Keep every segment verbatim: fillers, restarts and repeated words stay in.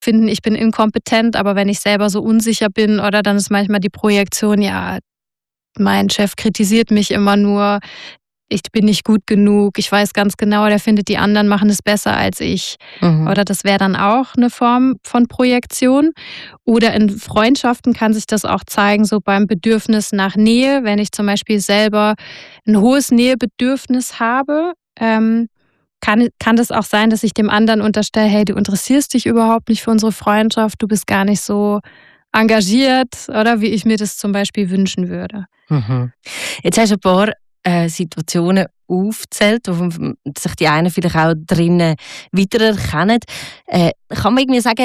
finden, ich bin inkompetent, aber wenn ich selber so unsicher bin, oder dann ist manchmal die Projektion, ja, mein Chef kritisiert mich immer nur, ich bin nicht gut genug, ich weiß ganz genau, der findet, die anderen machen es besser als ich. Mhm. Oder das wäre dann auch eine Form von Projektion. Oder in Freundschaften kann sich das auch zeigen, so beim Bedürfnis nach Nähe. Wenn ich zum Beispiel selber ein hohes Nähebedürfnis habe, ähm, kann, kann das auch sein, dass ich dem anderen unterstelle, hey, du interessierst dich überhaupt nicht für unsere Freundschaft, du bist gar nicht so engagiert, oder wie ich mir das zum Beispiel wünschen würde. Mhm. Jetzt hast du ein paar äh, Situationen aufgezählt, wo sich die einen vielleicht auch drinnen wiedererkennen. Äh, kann man irgendwie sagen,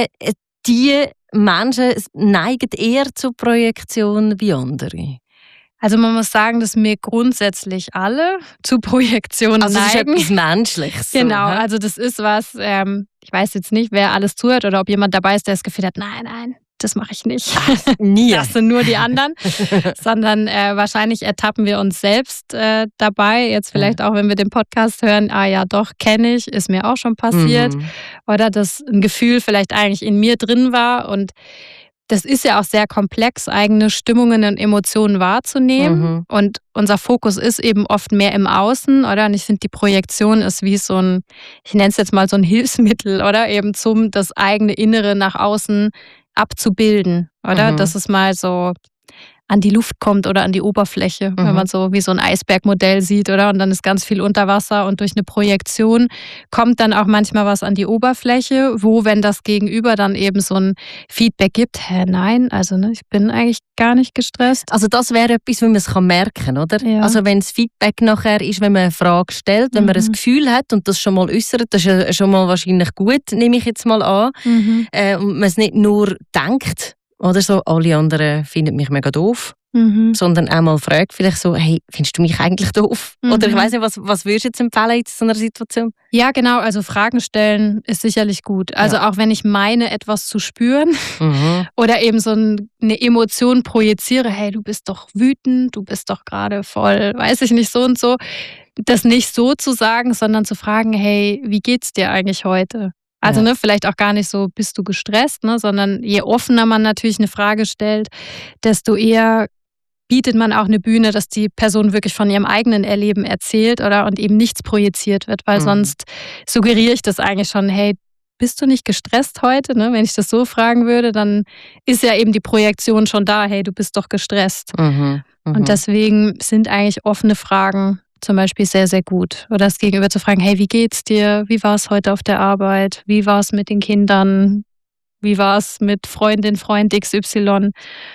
die Menschen neigen eher zur Projektion wie andere? Also man muss sagen, dass wir grundsätzlich alle zu Projektionen also neigen. Also das ist etwas Menschliches. So, genau, he? also das ist was, ähm, ich weiß jetzt nicht, wer alles zuhört oder ob jemand dabei ist, der das Gefühl hat, nein, nein, das mache ich nicht. Ach, nie. Das sind nur die anderen. Sondern äh, wahrscheinlich ertappen wir uns selbst äh, dabei. Jetzt vielleicht auch, wenn wir den Podcast hören, ah ja, doch, kenne ich, ist mir auch schon passiert. Mhm. Oder dass ein Gefühl vielleicht eigentlich in mir drin war. Und das ist ja auch sehr komplex, eigene Stimmungen und Emotionen wahrzunehmen. Mhm. Und unser Fokus ist eben oft mehr im Außen, oder? Und ich finde, die Projektion ist wie so ein, ich nenne es jetzt mal so ein Hilfsmittel, oder? Eben zum das eigene Innere nach außen abzubilden, oder? Mhm. Dass es mal so an die Luft kommt oder an die Oberfläche, mhm. wenn man so wie so ein Eisbergmodell sieht, oder? Und dann ist ganz viel unter Wasser und durch eine Projektion kommt dann auch manchmal was an die Oberfläche, wo, wenn das Gegenüber dann eben so ein Feedback gibt, hä, nein, also ne, ich bin eigentlich gar nicht gestresst. Also das wäre etwas, wie man es merken kann, oder? Ja. Also wenn das Feedback nachher ist, wenn man eine Frage stellt, wenn mhm. man ein Gefühl hat und das schon mal äußert, das ist ja schon mal wahrscheinlich gut, nehme ich jetzt mal an, mhm. äh, und man es nicht nur denkt, oder so, alle anderen finden mich mega doof. Mhm. Sondern auch mal fragt vielleicht so, hey, findest du mich eigentlich doof? Mhm. Oder ich weiss nicht, was, was würdest du jetzt empfehlen in so einer Situation? Ja, genau, also Fragen stellen ist sicherlich gut. Also ja. auch wenn ich meine, etwas zu spüren mhm. oder eben so eine Emotion projiziere, hey, du bist doch wütend, du bist doch gerade voll, weiß ich nicht, so und so. Das nicht so zu sagen, sondern zu fragen, hey, wie geht's dir eigentlich heute? Also ja. ne, vielleicht auch gar nicht so, bist du gestresst, ne, sondern je offener man natürlich eine Frage stellt, desto eher bietet man auch eine Bühne, dass die Person wirklich von ihrem eigenen Erleben erzählt, oder? Und eben nichts projiziert wird, weil mhm. sonst suggeriere ich das eigentlich schon, hey, bist du nicht gestresst heute? Ne? Wenn ich das so fragen würde, dann ist ja eben die Projektion schon da, hey, du bist doch gestresst. Mhm. Mhm. Und deswegen sind eigentlich offene Fragen zum Beispiel sehr, sehr gut. Oder das Gegenüber zu fragen, hey, wie geht's dir? Wie war es heute auf der Arbeit? Wie war es mit den Kindern? Wie war es mit Freundin, Freund X Y?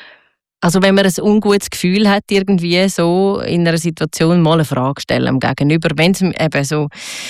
Also wenn man ein ungutes Gefühl hat, irgendwie so in einer Situation mal eine Frage stellen am Gegenüber, wenn es eben so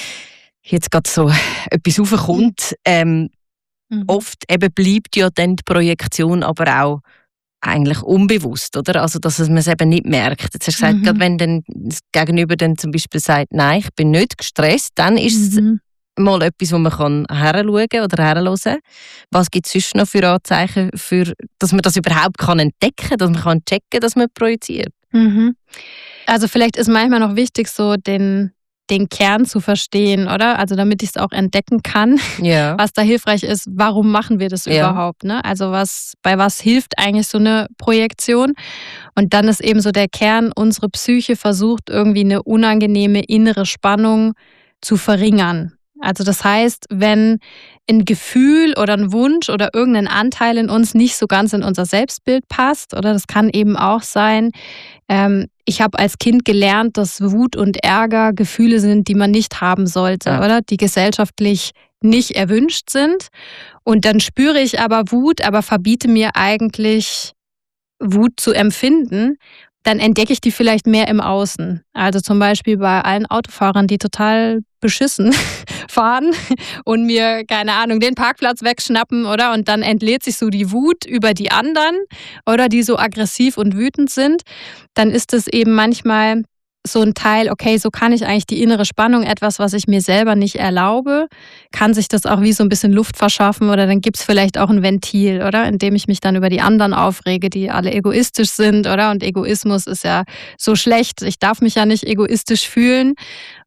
jetzt gerade so etwas raufkommt, ähm, mhm. oft eben bleibt ja dann die Projektion aber auch eigentlich unbewusst, oder? Also, dass man es eben nicht merkt. Jetzt hast du gesagt, mhm. gerade wenn dann das Gegenüber dann zum Beispiel sagt, nein, ich bin nicht gestresst, dann ist mhm. es mal etwas, wo man kann heranschauen oder heranhören. Was gibt es sonst noch für Anzeichen, für, dass man das überhaupt kann entdecken kann, dass man kann checken, dass man projiziert? Mhm. Also vielleicht ist manchmal noch wichtig, so den den Kern zu verstehen, oder? Also damit ich es auch entdecken kann, ja. was da hilfreich ist, warum machen wir das ja. überhaupt? Ne? Also was, bei was hilft eigentlich so eine Projektion? Und dann ist eben so der Kern, unsere Psyche versucht irgendwie eine unangenehme innere Spannung zu verringern. Also das heißt, wenn ein Gefühl oder ein Wunsch oder irgendein Anteil in uns nicht so ganz in unser Selbstbild passt, oder das kann eben auch sein, ähm, ich habe als Kind gelernt, dass Wut und Ärger Gefühle sind, die man nicht haben sollte, ja. oder die gesellschaftlich nicht erwünscht sind. Und dann spüre ich aber Wut, aber verbiete mir eigentlich Wut zu empfinden. Dann entdecke ich die vielleicht mehr im Außen. Also zum Beispiel bei allen Autofahrern, die total beschissen fahren und mir, keine Ahnung, den Parkplatz wegschnappen, oder? Und dann entlädt sich so die Wut über die anderen, oder die so aggressiv und wütend sind. Dann ist es eben manchmal so ein Teil, okay, so kann ich eigentlich die innere Spannung, etwas, was ich mir selber nicht erlaube, kann sich das auch wie so ein bisschen Luft verschaffen, oder dann gibt es vielleicht auch ein Ventil, oder, in dem ich mich dann über die anderen aufrege, die alle egoistisch sind, oder, und Egoismus ist ja so schlecht, ich darf mich ja nicht egoistisch fühlen,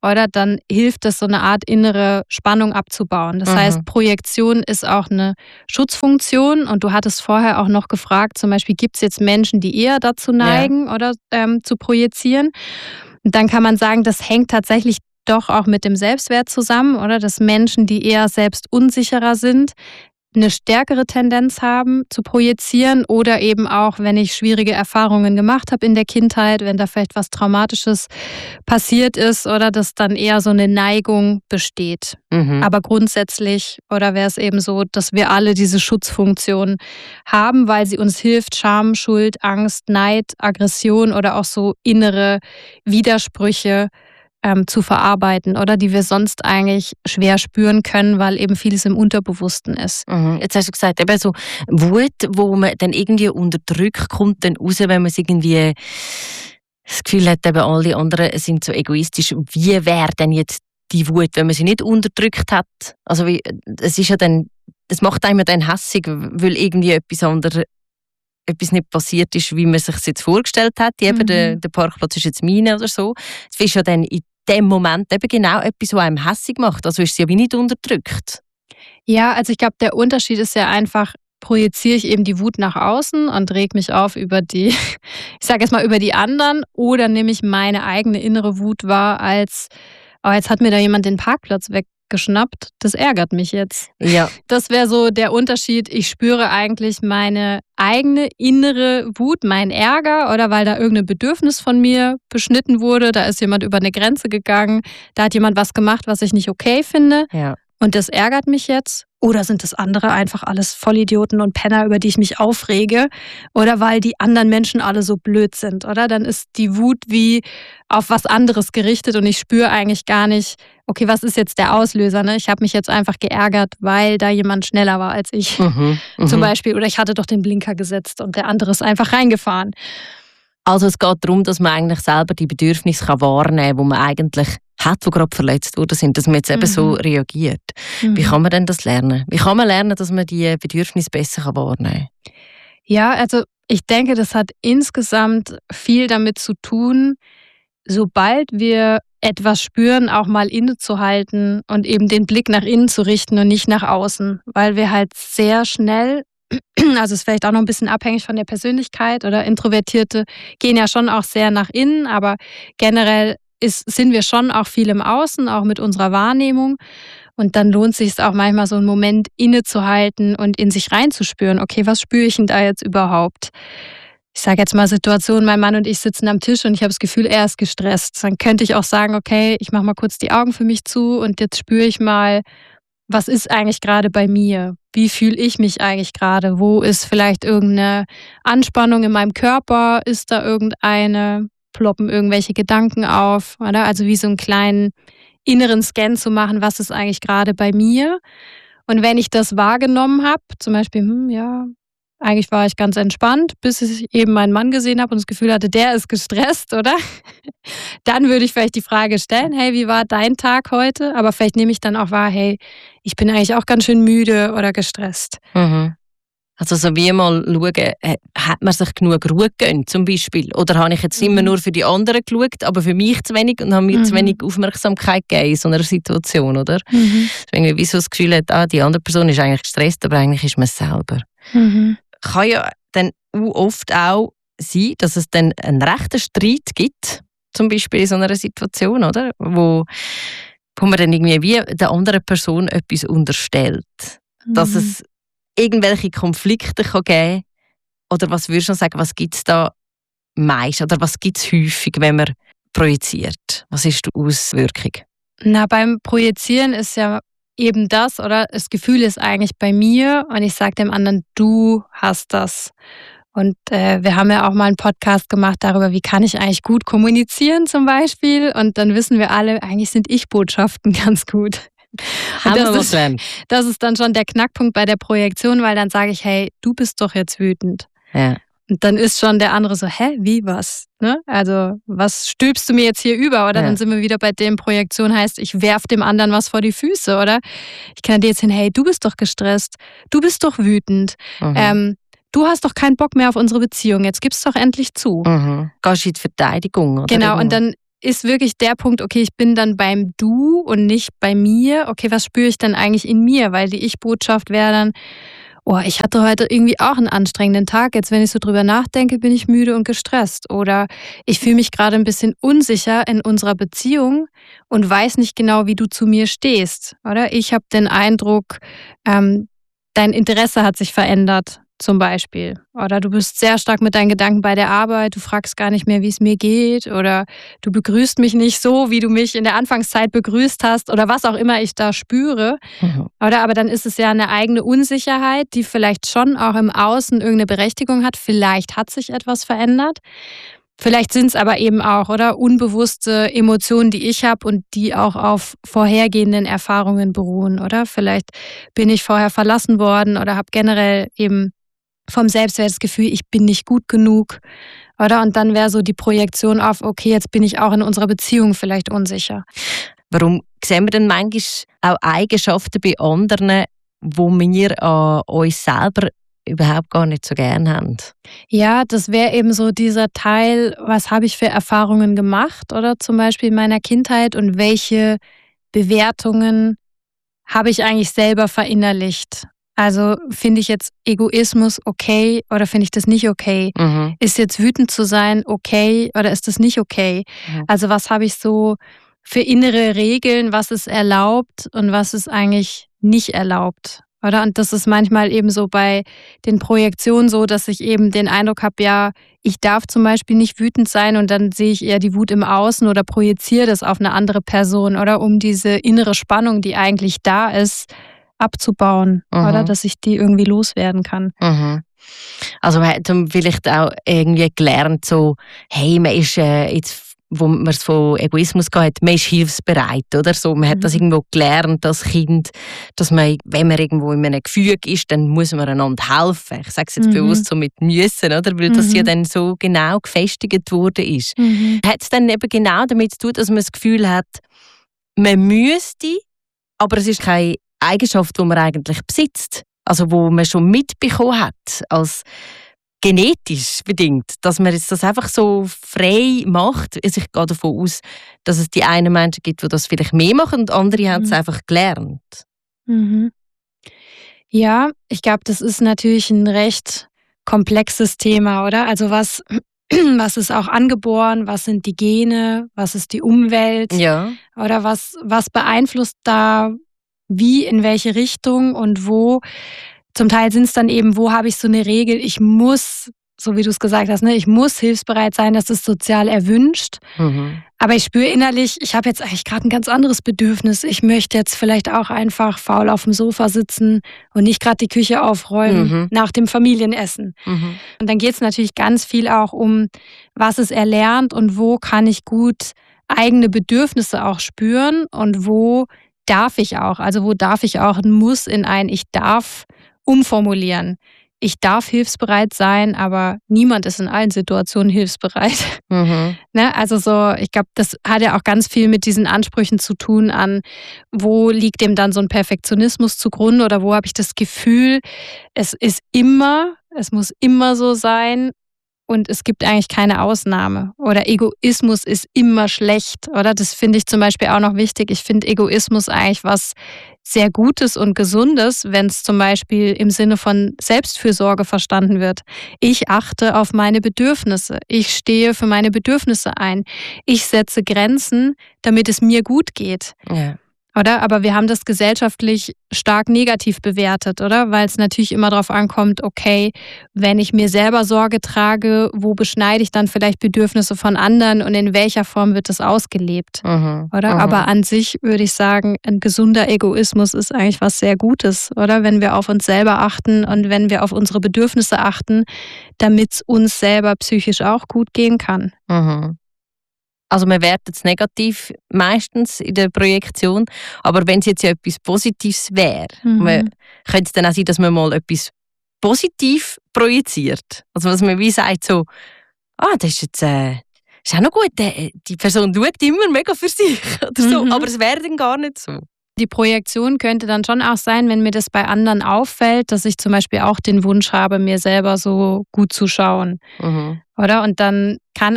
oder dann hilft es, so eine Art innere Spannung abzubauen. Das mhm. heißt, Projektion ist auch eine Schutzfunktion und du hattest vorher auch noch gefragt, zum Beispiel, gibt es jetzt Menschen, die eher dazu neigen ja. oder ähm, zu projizieren? Und dann kann man sagen, das hängt tatsächlich doch auch mit dem Selbstwert zusammen, oder? Dass Menschen, die eher selbst unsicherer sind, eine stärkere Tendenz haben zu projizieren oder eben auch, wenn ich schwierige Erfahrungen gemacht habe in der Kindheit, wenn da vielleicht was Traumatisches passiert ist oder dass dann eher so eine Neigung besteht. Mhm. Aber grundsätzlich, oder wäre es eben so, dass wir alle diese Schutzfunktion haben, weil sie uns hilft, Scham, Schuld, Angst, Neid, Aggression oder auch so innere Widersprüche Ähm, zu verarbeiten, oder die wir sonst eigentlich schwer spüren können, weil eben vieles im Unterbewussten ist. Mhm. Jetzt hast du gesagt, eben so Wut, wo man dann irgendwie unterdrückt, kommt dann raus, wenn man es irgendwie das Gefühl hat, eben alle anderen sind so egoistisch. Wie wäre denn jetzt die Wut, wenn man sie nicht unterdrückt hat? Also wie, es ist ja dann, es macht einem dann hässig, weil irgendwie etwas anderes etwas nicht passiert ist, wie man sich es jetzt vorgestellt hat. Eben mhm. der, der Parkplatz ist jetzt meine oder so. Es ist ja dann in dem Moment eben genau etwas, was einem hässig macht. Also ist sie ja wie nicht unterdrückt. Ja, also ich glaube, der Unterschied ist ja einfach, projiziere ich eben die Wut nach außen und reg mich auf über die, ich sage jetzt mal über die anderen, oder nehme ich meine eigene innere Wut wahr als, oh, jetzt hat mir da jemand den Parkplatz weggeschnappt, das ärgert mich jetzt. Ja. Das wäre so der Unterschied. Ich spüre eigentlich meine eigene innere Wut, meinen Ärger, oder weil da irgendein Bedürfnis von mir beschnitten wurde, da ist jemand über eine Grenze gegangen, da hat jemand was gemacht, was ich nicht okay finde. Ja. Und das ärgert mich jetzt. Oder sind das andere einfach alles Vollidioten und Penner, über die ich mich aufrege? Oder weil die anderen Menschen alle so blöd sind, oder? Dann ist die Wut wie auf was anderes gerichtet und ich spüre eigentlich gar nicht, okay, was ist jetzt der Auslöser? Ne? Ich habe mich jetzt einfach geärgert, weil da jemand schneller war als ich. Mhm, zum Beispiel. Oder ich hatte doch den Blinker gesetzt und der andere ist einfach reingefahren. Also es geht darum, dass man eigentlich selber die Bedürfnisse wahrnehmen kann, die man eigentlich hat, die gerade verletzt worden sind, dass man jetzt eben mhm. so reagiert. Mhm. Wie kann man denn das lernen? Wie kann man lernen, dass man die Bedürfnisse besser wahrnehmen kann? Ja, also ich denke, das hat insgesamt viel damit zu tun, sobald wir etwas spüren, auch mal innezuhalten und eben den Blick nach innen zu richten und nicht nach außen, weil wir halt sehr schnell, also es ist vielleicht auch noch ein bisschen abhängig von der Persönlichkeit, oder Introvertierte gehen ja schon auch sehr nach innen, aber generell ist, sind wir schon auch viel im Außen, auch mit unserer Wahrnehmung. Und dann lohnt es sich auch manchmal, so einen Moment innezuhalten und in sich reinzuspüren. Okay, was spüre ich denn da jetzt überhaupt? Ich sage jetzt mal Situation, mein Mann und ich sitzen am Tisch und ich habe das Gefühl, er ist gestresst. Dann könnte ich auch sagen, okay, ich mache mal kurz die Augen für mich zu und jetzt spüre ich mal, was ist eigentlich gerade bei mir? Wie fühle ich mich eigentlich gerade? Wo ist vielleicht irgendeine Anspannung in meinem Körper? Ist da irgendeine? Ploppen irgendwelche Gedanken auf? Oder? Also wie so einen kleinen inneren Scan zu machen, was ist eigentlich gerade bei mir? Und wenn ich das wahrgenommen habe, zum Beispiel, hm, ja, eigentlich war ich ganz entspannt, bis ich eben meinen Mann gesehen habe und das Gefühl hatte, der ist gestresst, oder? Dann würde ich vielleicht die Frage stellen, hey, wie war dein Tag heute? Aber vielleicht nehme ich dann auch wahr, hey, ich bin eigentlich auch ganz schön müde oder gestresst. Mhm. Also so wie mal schauen, hat man sich genug Ruhe gegönnt zum Beispiel? Oder habe ich jetzt mhm. immer nur für die anderen geschaut, aber für mich zu wenig und habe mir mhm. zu wenig Aufmerksamkeit gegeben in so einer Situation, oder? Mhm. Wenn man wie so das Gefühl hat, ah, die andere Person ist eigentlich gestresst, aber eigentlich ist man es selber. Mhm. Kann ja dann oft auch sein, dass es dann einen rechten Streit gibt, zum Beispiel in so einer Situation, oder? Wo, wo man dann irgendwie wie der anderen Person etwas unterstellt. Mhm. Dass es irgendwelche Konflikte kann geben kann? Oder was würdest du sagen, was gibt es da meist? Oder was gibt es häufig, wenn man projiziert? Was ist die Auswirkung? Na, beim Projizieren ist ja eben das, oder? Das Gefühl ist eigentlich bei mir und ich sage dem anderen, du hast das. Und äh, wir haben ja auch mal einen Podcast gemacht darüber, wie kann ich eigentlich gut kommunizieren zum Beispiel. Und dann wissen wir alle, eigentlich sind Ich-Botschaften ganz gut. Das ist, das ist dann schon der Knackpunkt bei der Projektion, weil dann sage ich, hey, du bist doch jetzt wütend. Ja. Und dann ist schon der andere so, hä, wie, was? Ne? Also, was stülpst du mir jetzt hier über? Oder ja. Dann sind wir wieder bei dem, Projektion heißt, ich werf dem anderen was vor die Füße, oder? Ich kann dir jetzt hin, hey, du bist doch gestresst, du bist doch wütend, mhm. ähm, du hast doch keinen Bock mehr auf unsere Beziehung, jetzt gib's doch endlich zu. Mhm. Gehst du in die Verteidigung, oder? Genau, und dann ist wirklich der Punkt, okay, ich bin dann beim Du und nicht bei mir. Okay, was spüre ich denn eigentlich in mir? Weil die Ich-Botschaft wäre dann, oh, ich hatte heute irgendwie auch einen anstrengenden Tag. Jetzt, wenn ich so drüber nachdenke, bin ich müde und gestresst. Oder ich fühle mich gerade ein bisschen unsicher in unserer Beziehung und weiß nicht genau, wie du zu mir stehst. Oder ich habe den Eindruck, ähm, dein Interesse hat sich verändert. Zum Beispiel. Oder du bist sehr stark mit deinen Gedanken bei der Arbeit, du fragst gar nicht mehr, wie es mir geht, oder du begrüßt mich nicht so, wie du mich in der Anfangszeit begrüßt hast, oder was auch immer ich da spüre. Mhm. Oder aber dann ist es ja eine eigene Unsicherheit, die vielleicht schon auch im Außen irgendeine Berechtigung hat. Vielleicht hat sich etwas verändert. Vielleicht sind es aber eben auch, oder, unbewusste Emotionen, die ich habe und die auch auf vorhergehenden Erfahrungen beruhen, oder? Vielleicht bin ich vorher verlassen worden oder habe generell eben vom Selbstwertgefühl, ich bin nicht gut genug, oder? Und dann wäre so die Projektion auf, okay, jetzt bin ich auch in unserer Beziehung vielleicht unsicher. Warum sehen wir denn manchmal auch Eigenschaften bei anderen, wo wir an uns selber überhaupt gar nicht so gern haben? Ja, das wäre eben so dieser Teil, was habe ich für Erfahrungen gemacht, oder zum Beispiel in meiner Kindheit, und welche Bewertungen habe ich eigentlich selber verinnerlicht? Also finde ich jetzt Egoismus okay oder finde ich das nicht okay? Mhm. Ist jetzt wütend zu sein okay oder ist das nicht okay? Mhm. Also was habe ich so für innere Regeln, was ist erlaubt und was ist eigentlich nicht erlaubt? Oder? Und das ist manchmal eben so bei den Projektionen so, dass ich eben den Eindruck habe, ja, ich darf zum Beispiel nicht wütend sein, und dann sehe ich eher die Wut im Außen oder projiziere das auf eine andere Person, oder um diese innere Spannung, die eigentlich da ist, abzubauen, mhm. oder dass ich die irgendwie loswerden kann. Mhm. Also man hat vielleicht auch irgendwie gelernt, so, hey, man ist äh, jetzt, wo man es von Egoismus hat, man ist hilfsbereit, oder so. Man hat mhm. das irgendwo gelernt als Kind, dass man, wenn man irgendwo in einem Gefüge ist, dann muss man einander helfen. Ich sage es jetzt mhm. bewusst so mit müssen, oder? Weil das mhm. ja dann so genau gefestigt worden ist. Mhm. Hat es dann eben genau damit zu tun, dass man das Gefühl hat, man müsste, aber es ist keine Eigenschaft, die man eigentlich besitzt, also wo man schon mitbekommen hat, als genetisch bedingt, dass man jetzt das einfach so frei macht. Also ich gehe davon aus, dass es die einen Menschen gibt, die das vielleicht mehr machen, und andere mhm. haben es einfach gelernt. Mhm. Ja, ich glaube, das ist natürlich ein recht komplexes Thema, oder? Also was, was ist auch angeboren, was sind die Gene, was ist die Umwelt, ja. oder was, was beeinflusst da wie, in welche Richtung und wo. Zum Teil sind es dann eben, wo habe ich so eine Regel, ich muss, so wie du es gesagt hast, ne, ich muss hilfsbereit sein, das ist sozial erwünscht. Mhm. Aber ich spüre innerlich, ich habe jetzt eigentlich gerade ein ganz anderes Bedürfnis. Ich möchte jetzt vielleicht auch einfach faul auf dem Sofa sitzen und nicht gerade die Küche aufräumen mhm. nach dem Familienessen. Mhm. Und dann geht es natürlich ganz viel auch um, was ist erlernt und wo kann ich gut eigene Bedürfnisse auch spüren und wo darf ich auch, also wo darf ich auch ein Muss in ein Ich darf umformulieren. Ich darf hilfsbereit sein, aber niemand ist in allen Situationen hilfsbereit. Mhm. Ne? Also so, ich glaube, das hat ja auch ganz viel mit diesen Ansprüchen zu tun an, wo liegt dem dann so ein Perfektionismus zugrunde oder wo habe ich das Gefühl, es ist immer, es muss immer so sein. Und es gibt eigentlich keine Ausnahme. Oder Egoismus ist immer schlecht. Oder das finde ich zum Beispiel auch noch wichtig. Ich finde Egoismus eigentlich was sehr Gutes und Gesundes, wenn es zum Beispiel im Sinne von Selbstfürsorge verstanden wird. Ich achte auf meine Bedürfnisse. Ich stehe für meine Bedürfnisse ein. Ich setze Grenzen, damit es mir gut geht. Ja. Oder? Aber wir haben das gesellschaftlich stark negativ bewertet, oder? Weil es natürlich immer darauf ankommt, okay, wenn ich mir selber Sorge trage, wo beschneide ich dann vielleicht Bedürfnisse von anderen und in welcher Form wird das ausgelebt? Mhm, oder? Mhm. Aber an sich würde ich sagen, ein gesunder Egoismus ist eigentlich was sehr Gutes, oder? Wenn wir auf uns selber achten und wenn wir auf unsere Bedürfnisse achten, damit es uns selber psychisch auch gut gehen kann. Mhm. Also man wertet es negativ meistens in der Projektion, aber wenn es jetzt ja etwas Positives wäre, mhm. könnte es dann auch sein, dass man mal etwas positiv projiziert. Also dass man wie sagt so, ah, das ist jetzt äh, ist auch noch gut, die Person schaut immer mega für sich oder so, mhm. aber es wäre dann gar nicht so. Die Projektion könnte dann schon auch sein, wenn mir das bei anderen auffällt, dass ich zum Beispiel auch den Wunsch habe, mir selber so gut zu schauen. Mhm. Oder? Und dann kann auch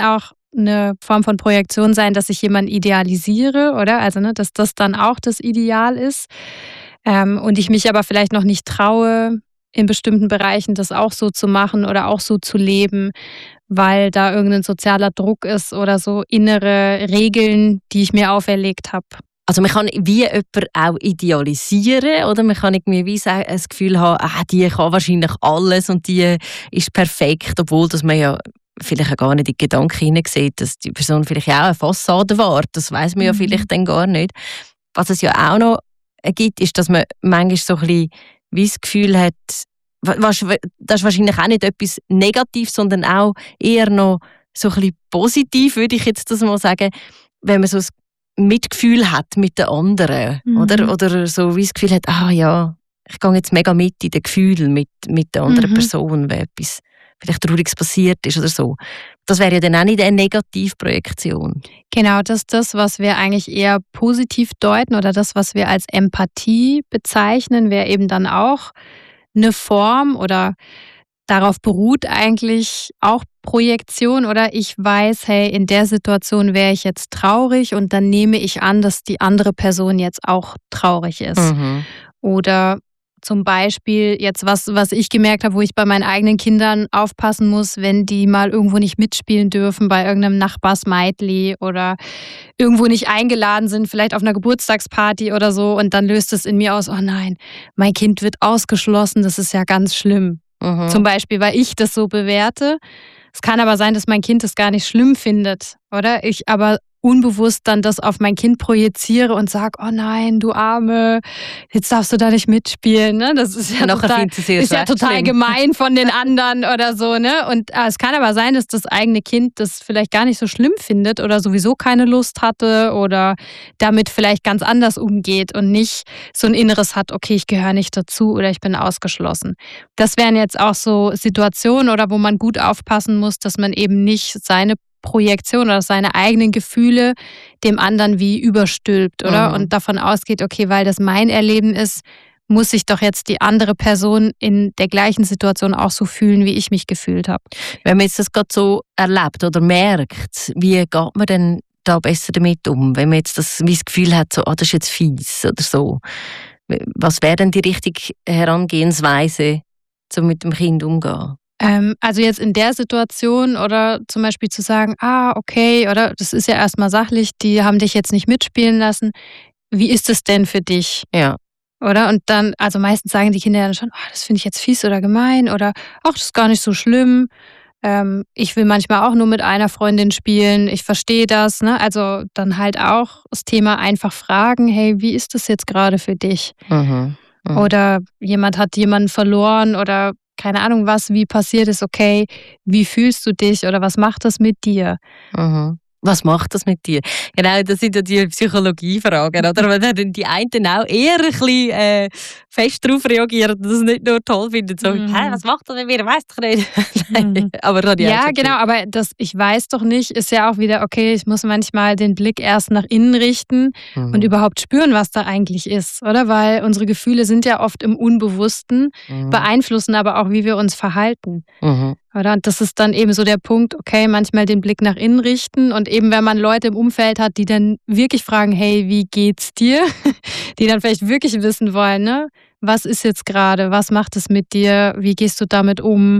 eine Form von Projektion sein, dass ich jemanden idealisiere, oder? Also, ne, dass das dann auch das Ideal ist. Ähm, und ich mich aber vielleicht noch nicht traue, in bestimmten Bereichen das auch so zu machen oder auch so zu leben, weil da irgendein sozialer Druck ist oder so innere Regeln, die ich mir auferlegt habe. Also man kann wie jemanden auch idealisieren, oder? Man kann irgendwie wie das Gefühl haben, ah, die kann wahrscheinlich alles und die ist perfekt, obwohl dass man ja vielleicht auch gar nicht in die Gedanken hineinsieht, dass die Person vielleicht auch eine Fassade war. Das weiss man ja mhm. vielleicht dann gar nicht. Was es ja auch noch gibt, ist, dass man manchmal so ein bisschen wie das Gefühl hat, das ist wahrscheinlich auch nicht etwas Negatives, sondern auch eher noch so ein bisschen positiv, würde ich jetzt das mal sagen, wenn man so das Mitgefühl hat mit den anderen. Mhm. Oder, oder so wie das Gefühl hat, ah ja, ich gehe jetzt mega mit in den Gefühlen mit, mit der anderen mhm. Person, wenn etwas vielleicht Trauriges passiert ist oder so. Das wäre ja dann auch nicht eine Negativprojektion. Genau, das ist das, was wir eigentlich eher positiv deuten oder das, was wir als Empathie bezeichnen, wäre eben dann auch eine Form oder darauf beruht eigentlich auch Projektion, oder ich weiß, hey, in der Situation wäre ich jetzt traurig und dann nehme ich an, dass die andere Person jetzt auch traurig ist. Mhm. Oder zum Beispiel jetzt was, was ich gemerkt habe, wo ich bei meinen eigenen Kindern aufpassen muss, wenn die mal irgendwo nicht mitspielen dürfen bei irgendeinem Nachbarsmeitli oder irgendwo nicht eingeladen sind, vielleicht auf einer Geburtstagsparty oder so, und dann löst es in mir aus, oh nein, mein Kind wird ausgeschlossen, das ist ja ganz schlimm. Mhm. Zum Beispiel, weil ich das so bewerte. Es kann aber sein, dass mein Kind das gar nicht schlimm findet, oder? Ich aber unbewusst dann das auf mein Kind projiziere und sage, oh nein, du Arme, jetzt darfst du da nicht mitspielen. Ne? Das ist ja noch total, ist ja total gemein von den anderen oder so. Ne? Und äh, es kann aber sein, dass das eigene Kind das vielleicht gar nicht so schlimm findet oder sowieso keine Lust hatte oder damit vielleicht ganz anders umgeht und nicht so ein Inneres hat, okay, ich gehöre nicht dazu oder ich bin ausgeschlossen. Das wären jetzt auch so Situationen, oder wo man gut aufpassen muss, dass man eben nicht seine Projektion oder seine eigenen Gefühle dem anderen wie überstülpt, oder? Mhm. Und davon ausgeht, okay, weil das mein Erleben ist, muss sich doch jetzt die andere Person in der gleichen Situation auch so fühlen, wie ich mich gefühlt habe. Wenn man jetzt das gerade so erlebt oder merkt, wie geht man denn da besser damit um? Wenn man jetzt das, wie das Gefühl hat, so, ah, das ist jetzt fies oder so. Was wäre denn die richtige Herangehensweise, um mit dem Kind umzugehen? Ähm, also jetzt in der Situation, oder zum Beispiel zu sagen, ah, okay, oder das ist ja erstmal sachlich, die haben dich jetzt nicht mitspielen lassen. Wie ist es denn für dich? Ja. Oder? Und dann, also meistens sagen die Kinder dann schon, oh, das finde ich jetzt fies oder gemein oder ach, das ist gar nicht so schlimm. Ähm, ich will manchmal auch nur mit einer Freundin spielen, ich verstehe das. Ne? Also dann halt auch das Thema einfach fragen, hey, wie ist das jetzt gerade für dich? Mhm. Mhm. Oder jemand hat jemanden verloren oder keine Ahnung was, wie passiert ist, okay, wie fühlst du dich oder was macht das mit dir? Mhm. Was macht das mit dir? Genau, das sind ja die Psychologiefragen, oder? Wenn dann die einen auch eher ein bisschen äh, fest darauf reagieren und das nicht nur toll finden, so, mhm. hä, was macht das mit mir? Weiss doch nicht. Mhm. aber ja, genau, aber das ich weiß doch nicht, ist ja auch wieder, okay, ich muss manchmal den Blick erst nach innen richten mhm. und überhaupt spüren, was da eigentlich ist, oder? Weil unsere Gefühle sind ja oft im Unbewussten, mhm. beeinflussen aber auch, wie wir uns verhalten. Mhm. Oder? Und das ist dann eben so der Punkt, okay, manchmal den Blick nach innen richten und eben, wenn man Leute im Umfeld hat, die dann wirklich fragen, hey, wie geht's dir? Die dann vielleicht wirklich wissen wollen, ne? Was ist jetzt gerade? Was macht es mit dir? Wie gehst du damit um?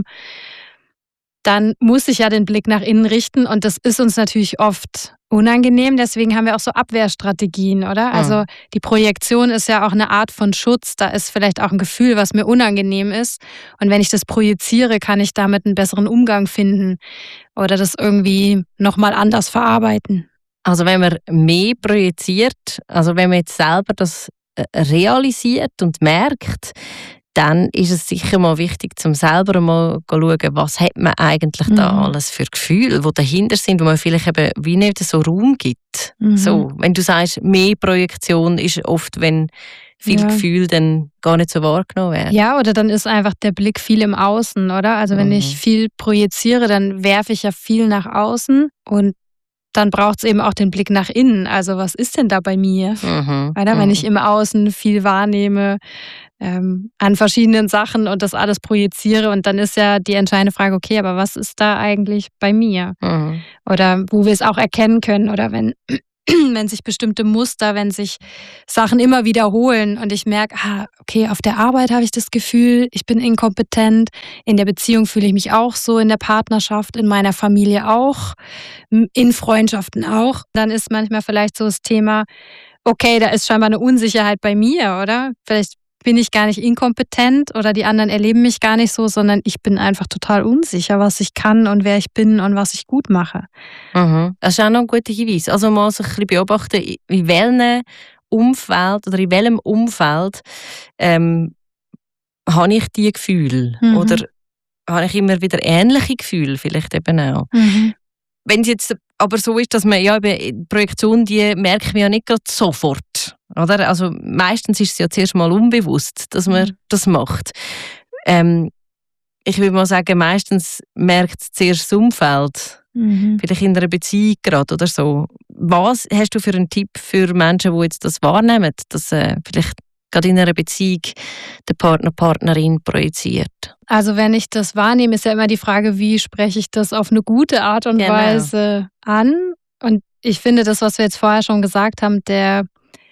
Dann muss ich ja den Blick nach innen richten und das ist uns natürlich oft unangenehm. Deswegen haben wir auch so Abwehrstrategien, oder? Also ja. Die Projektion ist ja auch eine Art von Schutz. Da ist vielleicht auch ein Gefühl, was mir unangenehm ist. Und wenn ich das projiziere, kann ich damit einen besseren Umgang finden oder das irgendwie nochmal anders verarbeiten. Also wenn man mehr projiziert, also wenn man jetzt selber das realisiert und merkt, dann ist es sicher mal wichtig, zum selber mal zu schauen, was hat man eigentlich da mhm. alles für Gefühle, die dahinter sind, wo man vielleicht eben wie nicht so Raum gibt. Mhm. So, wenn du sagst, mehr Projektion ist oft, wenn viele ja. Gefühle dann gar nicht so wahrgenommen werden. Ja, oder dann ist einfach der Blick viel im Außen, oder? Also wenn mhm. ich viel projiziere, dann werfe ich ja viel nach außen und dann braucht es eben auch den Blick nach innen. Also was ist denn da bei mir? Mhm. Oder? Wenn mhm. ich im Außen viel wahrnehme, ähm, an verschiedenen Sachen und das alles projiziere. Und dann ist ja die entscheidende Frage, okay, aber was ist da eigentlich bei mir? Mhm. Oder wo wir es auch erkennen können oder wenn, wenn sich bestimmte Muster, wenn sich Sachen immer wiederholen und ich merke, ah, okay, auf der Arbeit habe ich das Gefühl, ich bin inkompetent, in der Beziehung fühle ich mich auch so, in der Partnerschaft, in meiner Familie auch, in Freundschaften auch. Dann ist manchmal vielleicht so das Thema, okay, da ist scheinbar eine Unsicherheit bei mir, oder? Vielleicht bin ich gar nicht inkompetent oder die anderen erleben mich gar nicht so, sondern ich bin einfach total unsicher, was ich kann und wer ich bin und was ich gut mache. Mhm. Das ist auch noch ein guter Hinweis. Also mal sich ein bisschen beobachten, in welchem Umfeld oder in welchem Umfeld ähm, habe ich diese Gefühle? Mhm. Oder habe ich immer wieder ähnliche Gefühle vielleicht eben auch? Mhm. Wenn es jetzt aber so ist, dass man ja die Projektion, die merkt man ja nicht gerade sofort. Oder? Also meistens ist es ja zuerst mal unbewusst, dass man mhm. das macht. Ähm, ich würde mal sagen, meistens merkt es zuerst das Umfeld. Mhm. Vielleicht in einer Beziehung gerade oder so. Was hast du für einen Tipp für Menschen, die jetzt das wahrnehmen, dass äh, vielleicht gerade in einer Beziehung der Partner, Partnerin projiziert? Also wenn ich das wahrnehme, ist ja immer die Frage, wie spreche ich das auf eine gute Art und genau. Weise an? Und ich finde, das, was wir jetzt vorher schon gesagt haben, der,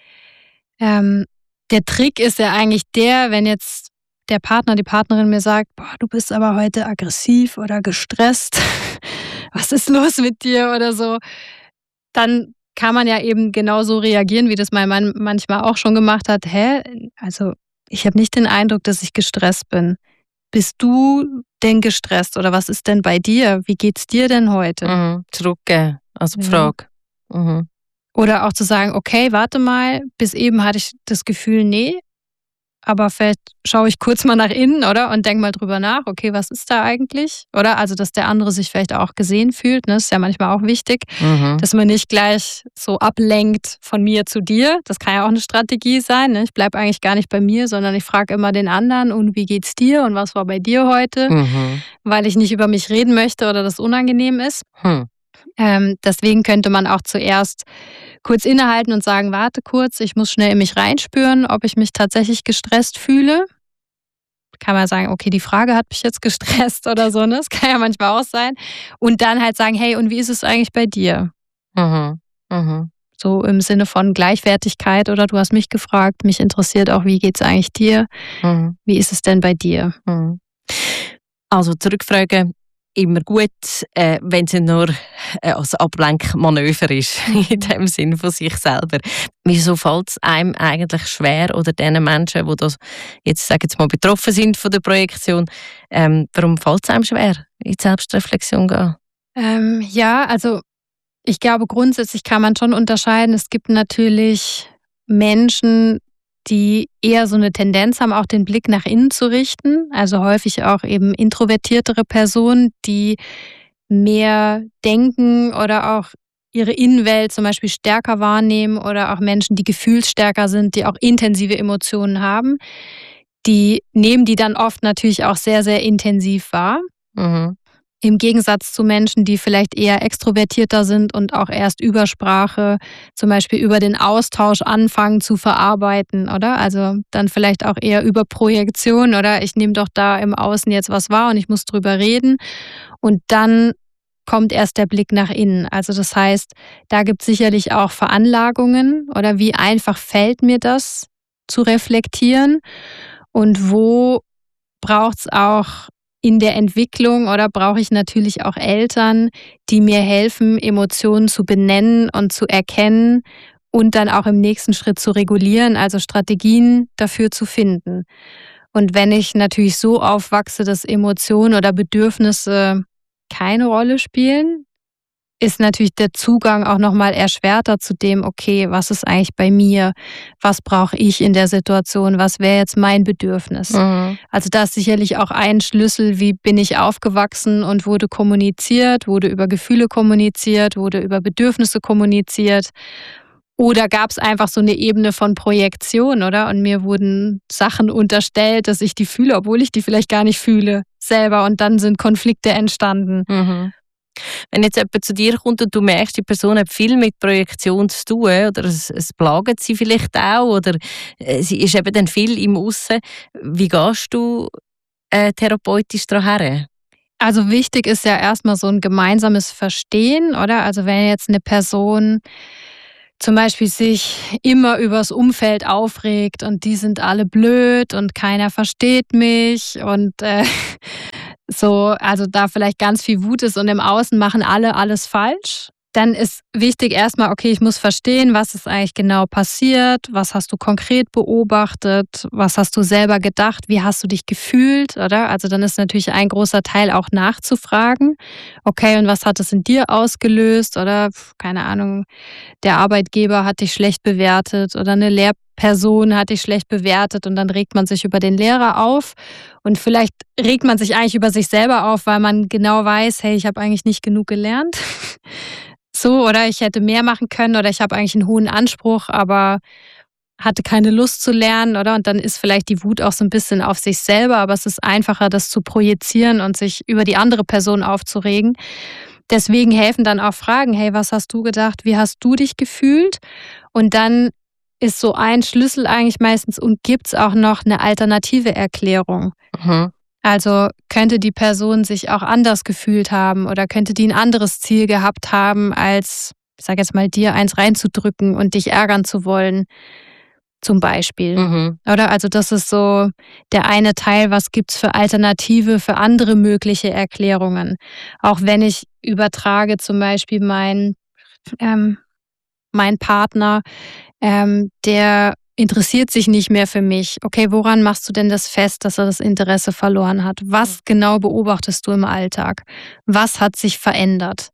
ähm, der Trick ist ja eigentlich der, wenn jetzt der Partner, die Partnerin mir sagt, boah, du bist aber heute aggressiv oder gestresst, was ist los mit dir oder so, dann kann man ja eben genauso reagieren, wie das mein Mann manchmal auch schon gemacht hat. Hä? Also ich habe nicht den Eindruck, dass ich gestresst bin. Bist du denn gestresst oder was ist denn bei dir? Wie geht's dir denn heute? Mhm. Zurückgehen, also die Frage. Ja. Mhm. Oder auch zu sagen, okay, warte mal, bis eben hatte ich das Gefühl, nee, aber vielleicht schaue ich kurz mal nach innen, oder? Und denke mal drüber nach, okay, was ist da eigentlich? Oder? Also, dass der andere sich vielleicht auch gesehen fühlt, ne? Das ist ja manchmal auch wichtig, mhm. dass man nicht gleich so ablenkt von mir zu dir. Das kann ja auch eine Strategie sein, ne? Ich bleibe eigentlich gar nicht bei mir, sondern ich frage immer den anderen, und wie geht's dir und was war bei dir heute? Mhm. Weil ich nicht über mich reden möchte oder das unangenehm ist. Mhm. Ähm, deswegen könnte man auch zuerst kurz innehalten und sagen, warte kurz, ich muss schnell in mich reinspüren, ob ich mich tatsächlich gestresst fühle. Kann man sagen, okay, die Frage hat mich jetzt gestresst oder so, ne? Das kann ja manchmal auch sein. Und dann halt sagen, hey, und wie ist es eigentlich bei dir? Mhm. Mhm. So im Sinne von Gleichwertigkeit, oder du hast mich gefragt, mich interessiert auch, wie geht es eigentlich dir? Mhm. Wie ist es denn bei dir? Mhm. Also zurückfragen, immer gut, äh, wenn es nur äh, als Ablenkmanöver ist, in dem Sinn von sich selber. Wieso fällt es einem eigentlich schwer, oder den Menschen, die das jetzt, sag jetzt mal, betroffen sind von der Projektion, ähm, warum fällt es einem schwer, in die Selbstreflexion gehen? Ähm, ja, also ich glaube, grundsätzlich kann man schon unterscheiden. Es gibt natürlich Menschen, die eher so eine Tendenz haben, auch den Blick nach innen zu richten. Also häufig auch eben introvertiertere Personen, die mehr denken oder auch ihre Innenwelt zum Beispiel stärker wahrnehmen, oder auch Menschen, die gefühlsstärker sind, die auch intensive Emotionen haben. Die nehmen die dann oft natürlich auch sehr, sehr intensiv wahr. Mhm. Im Gegensatz zu Menschen, die vielleicht eher extrovertierter sind und auch erst über Sprache, zum Beispiel über den Austausch anfangen zu verarbeiten, oder? Also dann vielleicht auch eher über Projektion, oder? Ich nehme doch da im Außen jetzt was wahr und ich muss drüber reden. Und dann kommt erst der Blick nach innen. Also das heißt, da gibt es sicherlich auch Veranlagungen, oder wie einfach fällt mir das zu reflektieren und wo braucht es auch in der Entwicklung, oder brauche ich natürlich auch Eltern, die mir helfen, Emotionen zu benennen und zu erkennen und dann auch im nächsten Schritt zu regulieren, also Strategien dafür zu finden. Und wenn ich natürlich so aufwachse, dass Emotionen oder Bedürfnisse keine Rolle spielen, ist natürlich der Zugang auch nochmal erschwerter zu dem, okay, was ist eigentlich bei mir? Was brauche ich in der Situation? Was wäre jetzt mein Bedürfnis? Mhm. Also da ist sicherlich auch ein Schlüssel, wie bin ich aufgewachsen und wurde kommuniziert, wurde über Gefühle kommuniziert, wurde über Bedürfnisse kommuniziert. Oder gab es einfach so eine Ebene von Projektion, oder? Und mir wurden Sachen unterstellt, dass ich die fühle, obwohl ich die vielleicht gar nicht fühle selber. Und dann sind Konflikte entstanden. Mhm. Wenn jetzt jemand zu dir kommt und du merkst, die Person hat viel mit Projektion zu tun oder es, es plagt sie vielleicht auch oder sie ist eben dann viel im Aussen, wie gehst du äh, therapeutisch daran? Also wichtig ist ja erstmal so ein gemeinsames Verstehen, oder? Also wenn jetzt eine Person zum Beispiel sich immer übers Umfeld aufregt und die sind alle blöd und keiner versteht mich und äh, so, also da vielleicht ganz viel Wut ist und im Außen machen alle alles falsch, dann ist wichtig erstmal, okay, ich muss verstehen, was ist eigentlich genau passiert, was hast du konkret beobachtet, was hast du selber gedacht, wie hast du dich gefühlt, oder? Also dann ist natürlich ein großer Teil auch nachzufragen, okay, und was hat es in dir ausgelöst, oder keine Ahnung, der Arbeitgeber hat dich schlecht bewertet oder eine Lehrperson hat dich schlecht bewertet und dann regt man sich über den Lehrer auf und vielleicht regt man sich eigentlich über sich selber auf, weil man genau weiß, hey, ich habe eigentlich nicht genug gelernt. So, oder ich hätte mehr machen können oder ich habe eigentlich einen hohen Anspruch, aber hatte keine Lust zu lernen, oder? Und dann ist vielleicht die Wut auch so ein bisschen auf sich selber, aber es ist einfacher, das zu projizieren und sich über die andere Person aufzuregen. Deswegen helfen dann auch Fragen, hey, was hast du gedacht, wie hast du dich gefühlt? Und dann ist so ein Schlüssel eigentlich meistens, und gibt es auch noch eine alternative Erklärung? Mhm. Also könnte die Person sich auch anders gefühlt haben oder könnte die ein anderes Ziel gehabt haben, als, ich sage jetzt mal, dir eins reinzudrücken und dich ärgern zu wollen, zum Beispiel. Mhm. Oder? Also das ist so der eine Teil, was gibt es für Alternative, für andere mögliche Erklärungen. Auch wenn ich übertrage zum Beispiel mein, ähm, mein Partner, ähm, der interessiert sich nicht mehr für mich. Okay, woran machst du denn das fest, dass er das Interesse verloren hat? Was genau beobachtest du im Alltag? Was hat sich verändert?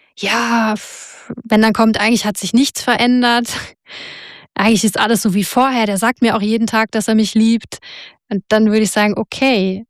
Ja, wenn dann kommt, eigentlich hat sich nichts verändert. Eigentlich ist alles so wie vorher. Der sagt mir auch jeden Tag, dass er mich liebt. Und dann würde ich sagen, okay,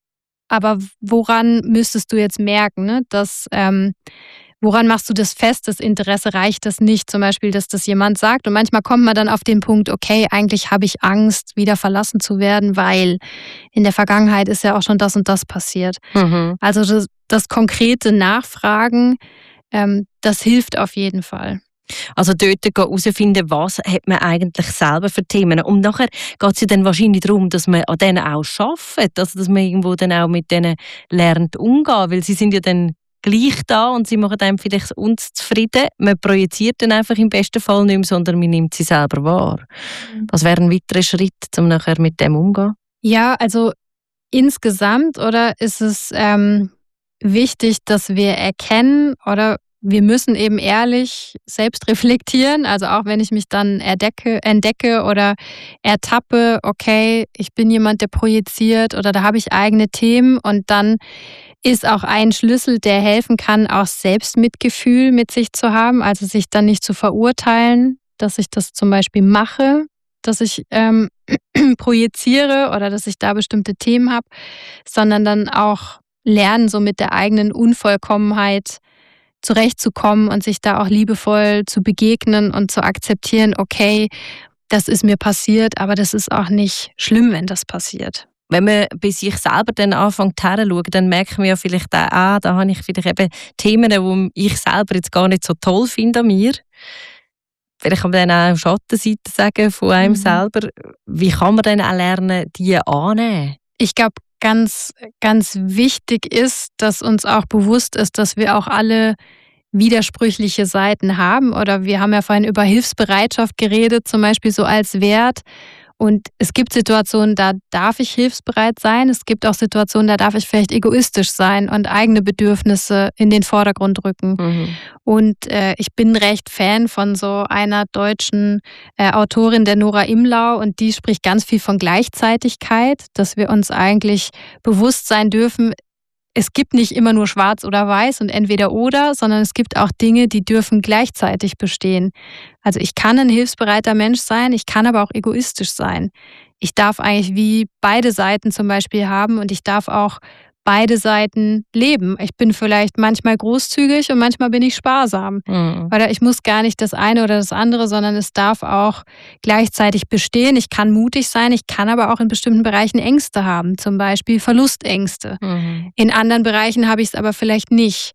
aber woran müsstest du jetzt merken, ne? dass ähm, Woran machst du das fest, das Interesse, reicht das nicht? Zum Beispiel, dass das jemand sagt. Und manchmal kommt man dann auf den Punkt, okay, eigentlich habe ich Angst, wieder verlassen zu werden, weil in der Vergangenheit ist ja auch schon das und das passiert. Mhm. Also das, das konkrete Nachfragen, ähm, das hilft auf jeden Fall. Also dort herausfinden, was hat man eigentlich selber für Themen. Und nachher geht es ja dann wahrscheinlich darum, dass man an denen auch arbeitet, also dass man irgendwo dann auch mit denen lernt umgehen, weil sie sind ja dann gleich da und sie machen einem vielleicht uns zufrieden. Man projiziert dann einfach im besten Fall nicht mehr, sondern man nimmt sie selber wahr. Was wäre ein weiterer Schritt, um nachher mit dem umzugehen? Ja, also insgesamt, oder ist es ähm, wichtig, dass wir erkennen, oder wir müssen eben ehrlich selbst reflektieren. Also auch wenn ich mich dann erdecke, entdecke oder ertappe, okay, ich bin jemand, der projiziert oder da habe ich eigene Themen, und dann ist auch ein Schlüssel, der helfen kann, auch Selbstmitgefühl mit sich zu haben, also sich dann nicht zu verurteilen, dass ich das zum Beispiel mache, dass ich ähm, projiziere oder dass ich da bestimmte Themen habe, sondern dann auch lernen, so mit der eigenen Unvollkommenheit zurechtzukommen und sich da auch liebevoll zu begegnen und zu akzeptieren, okay, das ist mir passiert, aber das ist auch nicht schlimm, wenn das passiert. Wenn man bei sich selber dann anfängt herzuschauen, dann merkt man ja vielleicht auch, ah, da habe ich vielleicht eben Themen, die ich selber jetzt gar nicht so toll finde an mir. Vielleicht kann man dann auch Schattenseiten sagen von einem mhm. selber. Wie kann man dann auch lernen, die anzunehmen? Ich glaube, ganz, ganz wichtig ist, dass uns auch bewusst ist, dass wir auch alle widersprüchliche Seiten haben. Oder wir haben ja vorhin über Hilfsbereitschaft geredet, zum Beispiel so als Wert. Und es gibt Situationen, da darf ich hilfsbereit sein. Es gibt auch Situationen, da darf ich vielleicht egoistisch sein und eigene Bedürfnisse in den Vordergrund rücken. Mhm. Und äh, ich bin recht Fan von so einer deutschen äh, Autorin, der Nora Imlau. Und die spricht ganz viel von Gleichzeitigkeit, dass wir uns eigentlich bewusst sein dürfen, es gibt nicht immer nur schwarz oder weiß und entweder oder, sondern es gibt auch Dinge, die dürfen gleichzeitig bestehen. Also ich kann ein hilfsbereiter Mensch sein, ich kann aber auch egoistisch sein. Ich darf eigentlich wie beide Seiten zum Beispiel haben und ich darf auch beide Seiten leben. Ich bin vielleicht manchmal großzügig und manchmal bin ich sparsam. Mhm. Oder ich muss gar nicht das eine oder das andere, sondern es darf auch gleichzeitig bestehen. Ich kann mutig sein, ich kann aber auch in bestimmten Bereichen Ängste haben, zum Beispiel Verlustängste. Mhm. In anderen Bereichen habe ich es aber vielleicht nicht.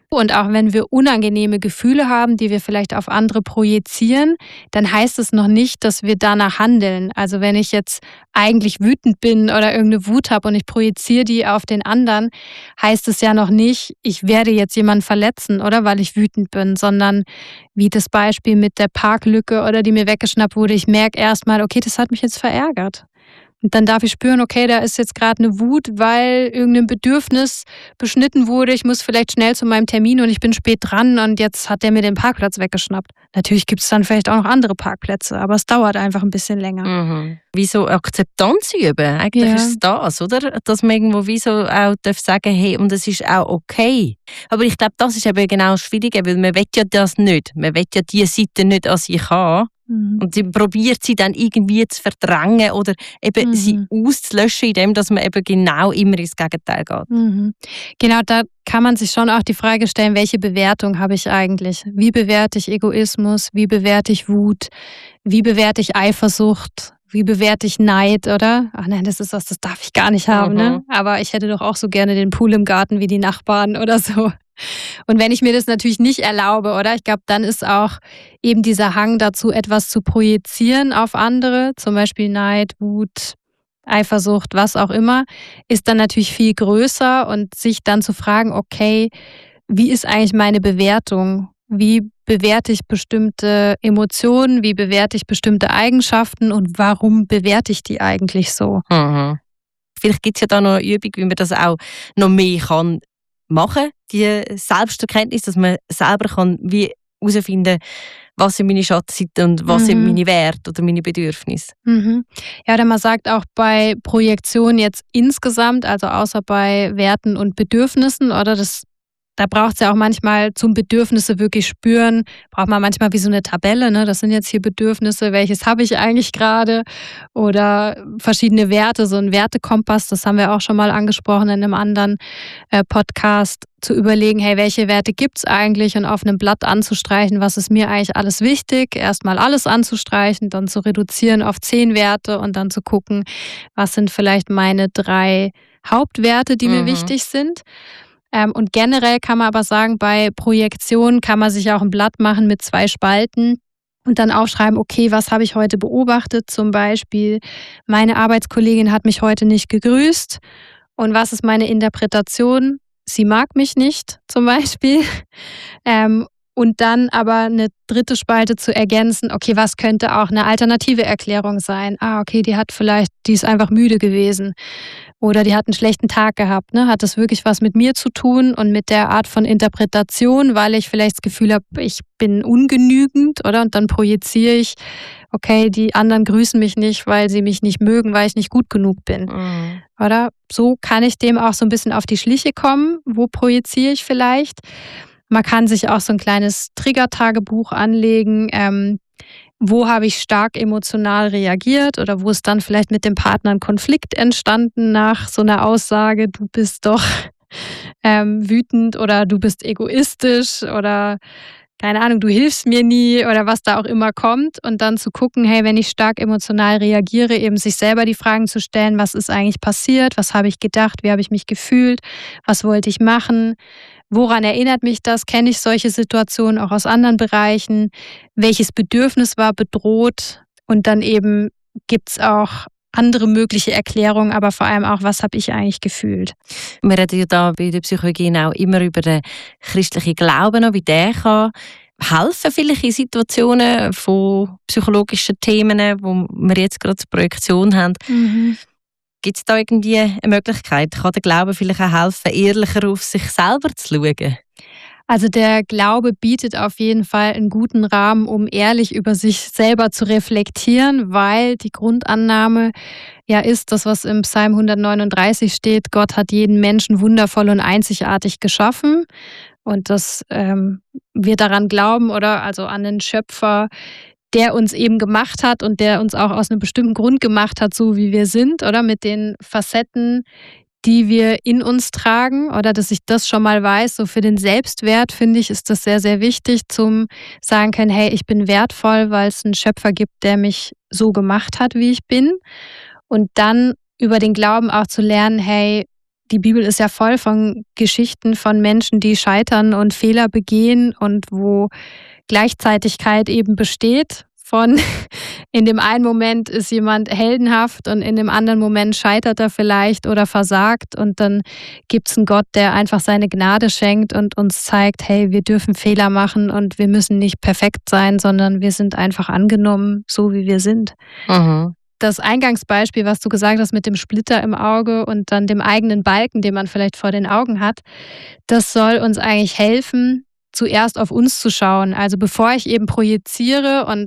Und auch wenn wir unangenehme Gefühle haben, die wir vielleicht auf andere projizieren, dann heißt es noch nicht, dass wir danach handeln. Also wenn ich jetzt eigentlich wütend bin oder irgendeine Wut habe und ich projiziere die auf den anderen, heißt es ja noch nicht, ich werde jetzt jemanden verletzen, oder weil ich wütend bin, sondern wie das Beispiel mit der Parklücke oder die mir weggeschnappt wurde, ich merke erstmal, okay, das hat mich jetzt verärgert. Und dann darf ich spüren, okay, da ist jetzt gerade eine Wut, weil irgendein Bedürfnis beschnitten wurde. Ich muss vielleicht schnell zu meinem Termin und ich bin spät dran und jetzt hat der mir den Parkplatz weggeschnappt. Natürlich gibt es dann vielleicht auch noch andere Parkplätze, aber es dauert einfach ein bisschen länger. Mhm. Wieso Akzeptanz üben? Eigentlich ja. ist es das, oder? Dass man irgendwo wieso auch darf sagen, hey, und es ist auch okay. Aber ich glaube, das ist eben genau das Schwierige, weil man will ja das nicht. Man will ja diese Seite nicht an sich haben. Und sie probiert sie dann irgendwie zu verdrängen oder eben mhm. sie auszulöschen, indem dass man eben genau immer ins Gegenteil geht. Mhm. Genau, da kann man sich schon auch die Frage stellen, welche Bewertung habe ich eigentlich? Wie bewerte ich Egoismus? Wie bewerte ich Wut? Wie bewerte ich Eifersucht? Wie bewerte ich Neid, oder? Ach nein, das ist was, das darf ich gar nicht haben, mhm. ne? Aber ich hätte doch auch so gerne den Pool im Garten wie die Nachbarn oder so. Und wenn ich mir das natürlich nicht erlaube, oder? Ich glaube, dann ist auch eben dieser Hang dazu, etwas zu projizieren auf andere, zum Beispiel Neid, Wut, Eifersucht, was auch immer, ist dann natürlich viel größer und sich dann zu fragen, okay, wie ist eigentlich meine Bewertung? Wie bewerte ich bestimmte Emotionen? Wie bewerte ich bestimmte Eigenschaften? Und warum bewerte ich die eigentlich so? Mhm. Vielleicht gibt es ja da noch eine Übung, wie man das auch noch mehr kann machen, die Selbsterkenntnis, dass man selber kann wie herausfinden kann, was sind meine Schattenseiten und was mhm. sind meine Werte oder meine Bedürfnisse. Mhm. Ja, oder man sagt auch bei Projektion jetzt insgesamt, also außer bei Werten und Bedürfnissen, oder das Da braucht es ja auch manchmal zum Bedürfnisse wirklich spüren, braucht man manchmal wie so eine Tabelle, ne? Das sind jetzt hier Bedürfnisse, welches habe ich eigentlich gerade? Oder verschiedene Werte, so ein Wertekompass, das haben wir auch schon mal angesprochen in einem anderen äh, Podcast, zu überlegen, hey, welche Werte gibt es eigentlich und auf einem Blatt anzustreichen, was ist mir eigentlich alles wichtig? Erstmal alles anzustreichen, dann zu reduzieren auf zehn Werte und dann zu gucken, was sind vielleicht meine drei Hauptwerte, die mhm. mir wichtig sind. Ähm, und generell kann man aber sagen, bei Projektion kann man sich auch ein Blatt machen mit zwei Spalten und dann aufschreiben, okay, was habe ich heute beobachtet? Zum Beispiel, meine Arbeitskollegin hat mich heute nicht gegrüßt. Und was ist meine Interpretation? Sie mag mich nicht, zum Beispiel. Ähm, und dann aber eine dritte Spalte zu ergänzen, okay, was könnte auch eine alternative Erklärung sein? Ah, okay, die hat vielleicht, die ist einfach müde gewesen. Oder die hat einen schlechten Tag gehabt. Ne? Hat das wirklich was mit mir zu tun und mit der Art von Interpretation, weil ich vielleicht das Gefühl habe, ich bin ungenügend, oder? Und dann projiziere ich, okay, die anderen grüßen mich nicht, weil sie mich nicht mögen, weil ich nicht gut genug bin. Mhm. Oder? So kann ich dem auch so ein bisschen auf die Schliche kommen. Wo projiziere ich vielleicht? Man kann sich auch so ein kleines Trigger-Tagebuch anlegen. Ähm, Wo habe ich stark emotional reagiert oder wo ist dann vielleicht mit dem Partner ein Konflikt entstanden nach so einer Aussage, du bist doch ähm, wütend oder du bist egoistisch oder keine Ahnung, du hilfst mir nie oder was da auch immer kommt und dann zu gucken, hey, wenn ich stark emotional reagiere, eben sich selber die Fragen zu stellen, was ist eigentlich passiert, was habe ich gedacht, wie habe ich mich gefühlt, was wollte ich machen, woran erinnert mich das, kenne ich solche Situationen auch aus anderen Bereichen, welches Bedürfnis war bedroht und dann eben gibt es auch andere mögliche Erklärungen, aber vor allem auch, was habe ich eigentlich gefühlt. Wir reden ja da bei der Psychologie auch immer über den christlichen Glauben, wie der kann helfen, vielleicht in Situationen von psychologischen Themen, wo wir jetzt gerade zur Projektion haben. Mhm. Gibt es da irgendwie eine Möglichkeit? Kann der Glaube vielleicht auch helfen, ehrlicher auf sich selber zu schauen? Also der Glaube bietet auf jeden Fall einen guten Rahmen, um ehrlich über sich selber zu reflektieren, weil die Grundannahme ja ist, das, was im Psalm hundertneununddreißig steht, Gott hat jeden Menschen wundervoll und einzigartig geschaffen. Und dass ähm, wir daran glauben, oder also an den Schöpfer, der uns eben gemacht hat und der uns auch aus einem bestimmten Grund gemacht hat, so wie wir sind, oder mit den Facetten, die wir in uns tragen, oder dass ich das schon mal weiß, so für den Selbstwert, finde ich, ist das sehr, sehr wichtig, zum sagen können, hey, ich bin wertvoll, weil es einen Schöpfer gibt, der mich so gemacht hat, wie ich bin. Und dann über den Glauben auch zu lernen, hey, die Bibel ist ja voll von Geschichten von Menschen, die scheitern und Fehler begehen und wo Gleichzeitigkeit eben besteht. Von in dem einen Moment ist jemand heldenhaft und in dem anderen Moment scheitert er vielleicht oder versagt und dann gibt es einen Gott, der einfach seine Gnade schenkt und uns zeigt, hey, wir dürfen Fehler machen und wir müssen nicht perfekt sein, sondern wir sind einfach angenommen, so wie wir sind. Mhm. Das Eingangsbeispiel, was du gesagt hast mit dem Splitter im Auge und dann dem eigenen Balken, den man vielleicht vor den Augen hat, das soll uns eigentlich helfen, zuerst auf uns zu schauen. Also bevor ich eben projiziere und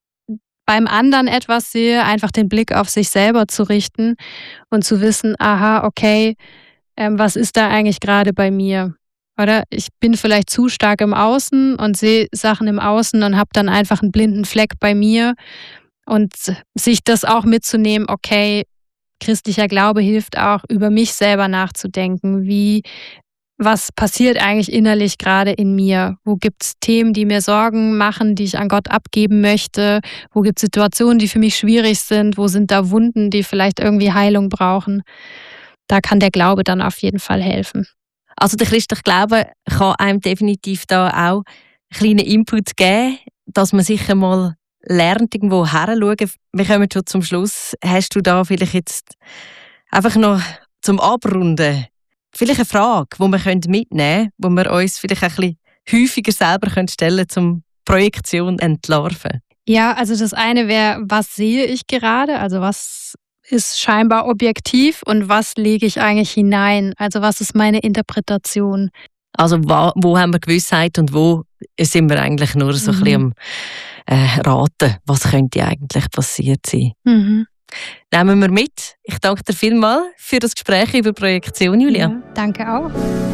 beim anderen etwas sehe, einfach den Blick auf sich selber zu richten und zu wissen, aha, okay, ähm, was ist da eigentlich gerade bei mir? Oder ich bin vielleicht zu stark im Außen und sehe Sachen im Außen und habe dann einfach einen blinden Fleck bei mir. Und sich das auch mitzunehmen, okay, christlicher Glaube hilft auch, über mich selber nachzudenken. Wie, was passiert eigentlich innerlich gerade in mir? Wo gibt es Themen, die mir Sorgen machen, die ich an Gott abgeben möchte? Wo gibt es Situationen, die für mich schwierig sind? Wo sind da Wunden, die vielleicht irgendwie Heilung brauchen? Da kann der Glaube dann auf jeden Fall helfen. Also der christliche Glaube kann einem definitiv da auch einen kleinen Input geben, dass man sich einmal lernt, irgendwo herzuschauen. Wir kommen schon zum Schluss. Hast du da vielleicht jetzt einfach noch zum Abrunden vielleicht eine Frage, die wir mitnehmen können, die wir uns vielleicht ein bisschen häufiger selber stellen können, zum Projektion entlarven? Ja, also das eine wäre, was sehe ich gerade? Also was ist scheinbar objektiv und was lege ich eigentlich hinein? Also was ist meine Interpretation? Also wo, wo haben wir Gewissheit und wo sind wir eigentlich nur so mhm. ein bisschen am äh, raten, was könnte eigentlich passiert sein? Mhm. Nehmen wir mit. Ich danke dir vielmals für das Gespräch über Projektion, Julia. Ja, danke auch.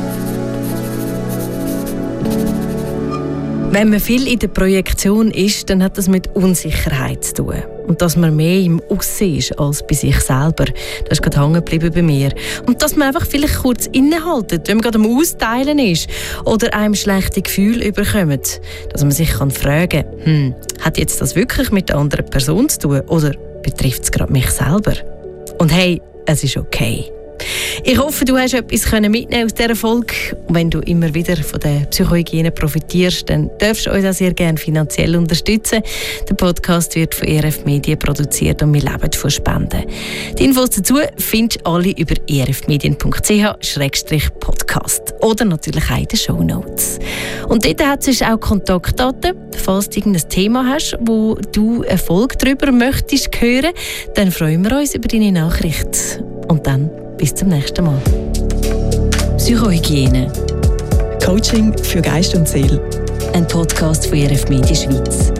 Wenn man viel in der Projektion ist, dann hat das mit Unsicherheit zu tun. Und dass man mehr im Aussen ist als bei sich selber. Das ist gerade hängen geblieben bei mir. Und dass man einfach vielleicht kurz innehaltet, wenn man gerade am Austeilen ist oder einem schlechte Gefühle überkommt. Dass man sich kann fragen kann, hm, hat jetzt das wirklich mit der anderen Person zu tun oder betrifft es gerade mich selber? Und hey, es ist okay. Ich hoffe, du hast etwas mitnehmen aus dieser Folge. Und wenn du immer wieder von der Psychohygiene profitierst, dann darfst du uns auch sehr gerne finanziell unterstützen. Der Podcast wird von E R F Medien produziert und wir leben von Spenden. Die Infos dazu findest du alle über e r f medien punkt c h slash podcast oder natürlich auch in den Shownotes. Und dort hat es auch Kontaktdaten. Falls du irgendein Thema hast, wo du eine Folge darüber möchtest hören, dann freuen wir uns über deine Nachricht. Und dann bis zum nächsten Mal. Psychohygiene. Coaching für Geist und Seele. Ein Podcast von E R F Medien Schweiz.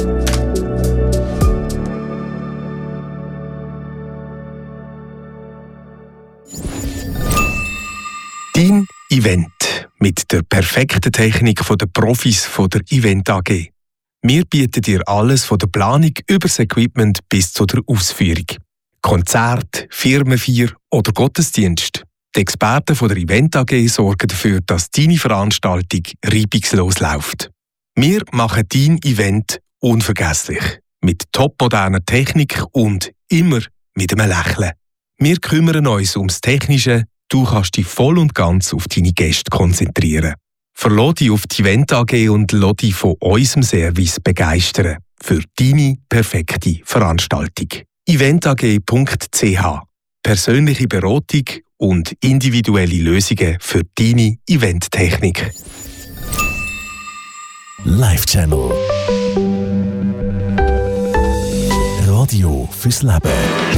Dein Event mit der perfekten Technik der Profis von der Event A G. Wir bieten dir alles von der Planung über das Equipment bis zu der Ausführung. Konzert, Firmenfeier oder Gottesdienst. Die Experten von der Event A G sorgen dafür, dass deine Veranstaltung reibungslos läuft. Wir machen dein Event unvergesslich. Mit topmoderner Technik und immer mit einem Lächeln. Wir kümmern uns ums Technische, du kannst dich voll und ganz auf deine Gäste konzentrieren. Verlass dich auf die Event A G und lass dich von unserem Service begeistern. Für deine perfekte Veranstaltung. eventag punkt c h. Persönliche Beratung und individuelle Lösungen für deine Eventtechnik. Live Channel. Radio fürs Leben.